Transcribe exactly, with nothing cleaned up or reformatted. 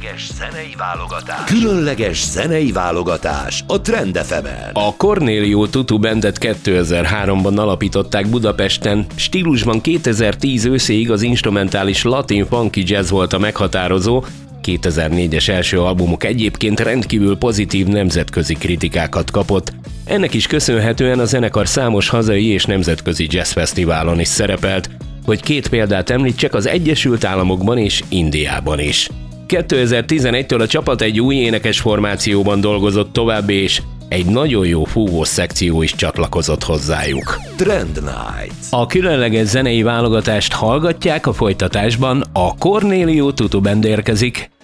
Különleges zenei válogatás. Különleges zenei válogatás a Trend ef emen. A Cornelio Tutu Bandet kétezer-háromban alapították Budapesten. Stílusban kétezer-tíz őszéig az instrumentális latin funky jazz volt a meghatározó. kétezer-négyes első albumuk egyébként rendkívül pozitív nemzetközi kritikákat kapott. Ennek is köszönhetően a zenekar számos hazai és nemzetközi jazzfesztiválon is szerepelt, hogy két példát említsek, az Egyesült Államokban és Indiában is. kétezer-tizenegytől a csapat egy új énekes formációban dolgozott tovább, és egy nagyon jó fúvós szekció is csatlakozott hozzájuk. Trend Night. A különleges zenei válogatást hallgatják, a folytatásban a Cornelio Tutu Band érkezik.